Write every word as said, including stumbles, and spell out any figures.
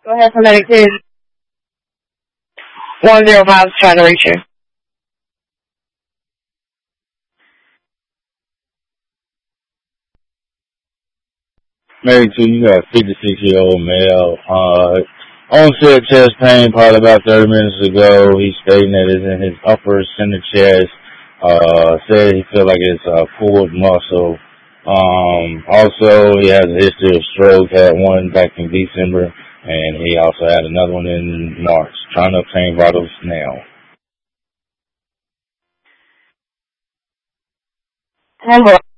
Go ahead, Phonetic Kids. one zero five is trying to reach you. Married to, you got a fifty-six-year-old male. Uh, onset chest pain probably about thirty minutes ago. He's stating that it's in his upper center chest. Uh, said he feel like it's a pulled muscle. Um, also, he has a history of stroke. Had one back in December, and he also had another one in March. Trying to obtain vitals now. Hello.